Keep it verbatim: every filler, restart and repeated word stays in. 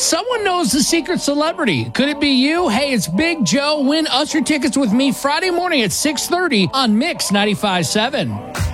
Someone knows the secret celebrity. Could it be you? Hey, it's Big Joe. Win Usher tickets with me Friday morning at six thirty on Mix ninety-five point seven.